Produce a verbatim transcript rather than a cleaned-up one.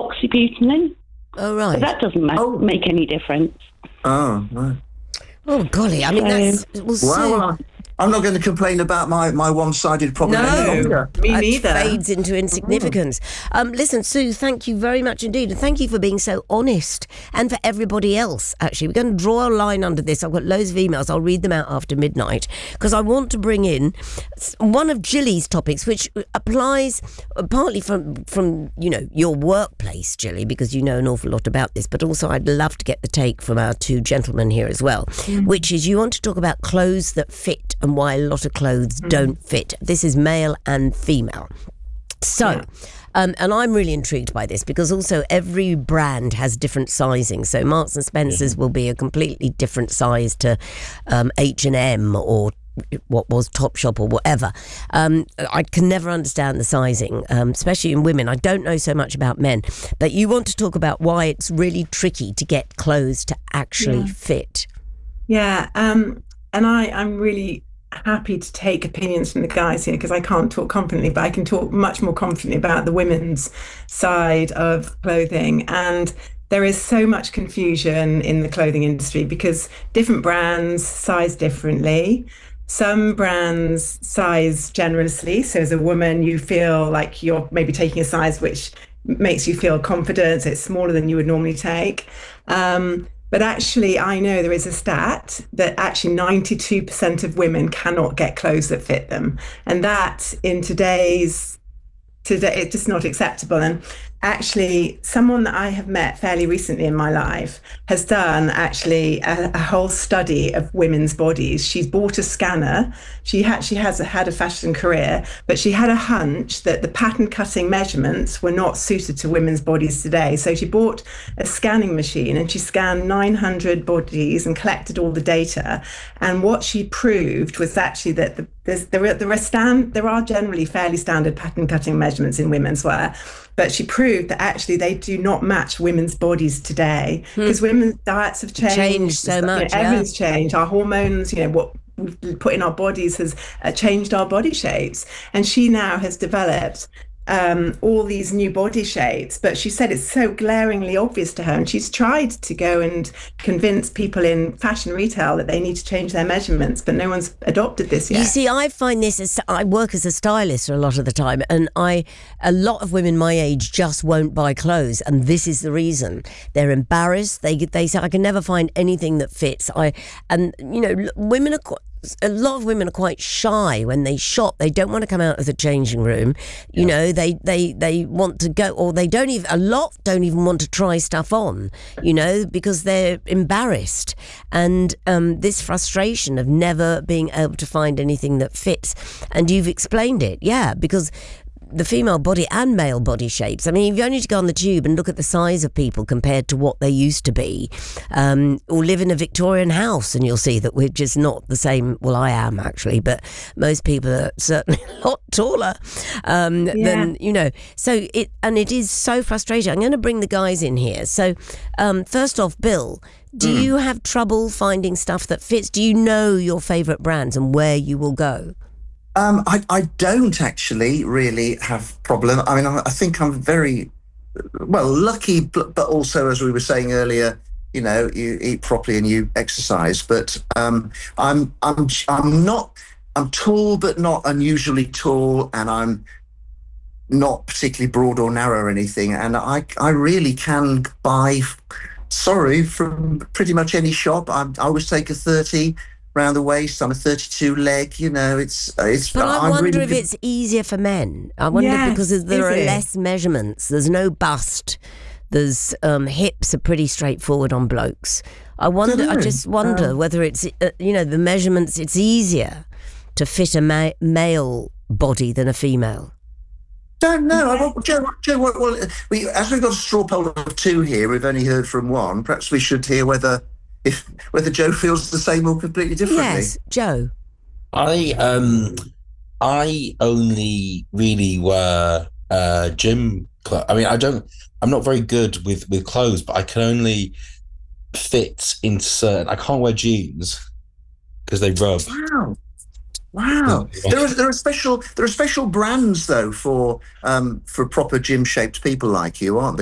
oxybutylin. Oh, right. But that doesn't ma- Oh. make any difference. Oh, right. Oh, golly. I mean, that's... Well, Well, so- well, I'm not going to complain about my, my one-sided problem any No, longer. Me it neither. fades into insignificance. Um, listen, Sue, thank you very much indeed. And thank you for being so honest, and for everybody else, actually. We're going to draw a line under this. I've got loads of emails. I'll read them out after midnight, because I want to bring in s- one of Jilly's topics, which applies uh, partly from, from, you know, your workplace, Jilly, because you know an awful lot about this, but also I'd love to get the take from our two gentlemen here as well, which is you want to talk about clothes that fit and why a lot of clothes don't fit. This is male and female. So, um, and I'm really intrigued by this because also every brand has different sizing. So Marks and Spencer's will be a completely different size to um, H and M or what was Topshop or whatever. Um, I can never understand the sizing, um, especially in women. I don't know so much about men, but you want to talk about why it's really tricky to get clothes to actually Yeah. fit. Yeah, um, and I, I'm really happy to take opinions from the guys here because I can't talk confidently, but I can talk much more confidently about the women's side of clothing. And there is so much confusion in the clothing industry because different brands size differently. Some brands size generously. So as a woman, you feel like you're maybe taking a size which makes you feel confident. So it's smaller than you would normally take. Um, But actually, I know there is a stat that actually ninety-two percent of women cannot get clothes that fit them. And that in today's, today, it's just not acceptable. And actually, someone that I have met fairly recently in my life has done actually a, a whole study of women's bodies. She's bought a scanner. She actually has a, had a fashion career, but she had a hunch that the pattern cutting measurements were not suited to women's bodies today. So she bought a scanning machine and she scanned nine hundred bodies and collected all the data. And what she proved was actually that the, there's, there, are, there, are stand, there are generally fairly standard pattern cutting measurements in women's wear, but she proved that actually they do not match women's bodies today because hmm. women's diets have changed. Changed so you know, much. everything's yeah. changed. Our hormones, you know, what we've put in our bodies has uh, changed our body shapes. And she now has developed um, all these new body shapes, but she said it's so glaringly obvious to her. And she's tried to go and convince people in fashion retail that they need to change their measurements, but no one's adopted this yet. You see, I find this, as I work as a stylist a lot of the time, and I, a lot of women my age just won't buy clothes, and this is the reason. They're embarrassed. They they say, I can never find anything that fits. I And, you know, women are quite, a lot of women are quite shy when they shop. They don't want to come out of the changing room. You yeah. know, they, they, they want to go, or they don't even, a lot don't even want to try stuff on, you know, because they're embarrassed. And um, this frustration of never being able to find anything that fits. And you've explained it, yeah, because the female body and male body shapes. I mean, if you only to go on the tube and look at the size of people compared to what they used to be, um, or live in a Victorian house, and you'll see that we're just not the same. Well, I am actually, but most people are certainly a lot taller um, yeah. than, you know. So it, and it is so frustrating. I'm going to bring the guys in here. So um, first off, Bill, do mm. you have trouble finding stuff that fits? Do you know your favourite brands and where you will go? Um, I, I don't actually really have problem. I mean, I, I think I'm very, well, lucky, but, but also, as we were saying earlier, you know, you eat properly and you exercise. But um, I'm, I'm, I'm not, I'm tall, but not unusually tall, and I'm not particularly broad or narrow or anything. And I, I really can buy, sorry, from pretty much any shop. I, I always take a thirty. Round the waist, I'm a thirty-two leg, you know, it's... it's but I I'm wonder really if it's easier for men. I wonder yes, because there are it? less measurements. There's no bust. There's um, hips are pretty straightforward on blokes. I wonder, I, I just wonder um, whether it's, uh, you know, the measurements, it's easier to fit a ma- male body than a female. Don't know. Okay. I, Joe, Joe well, well, we, as we've got a straw poll of two here, we've only heard from one. Perhaps we should hear whether... If whether Joe feels the same or completely differently. Yes, Joe. I um, I only really wear uh, gym clothes. I mean, I don't. I'm not very good with, with clothes, but I can only fit into certain. I can't wear jeans because they rub. Wow. Wow. There are there are special there are special brands though for um for proper gym shaped people like you, aren't there?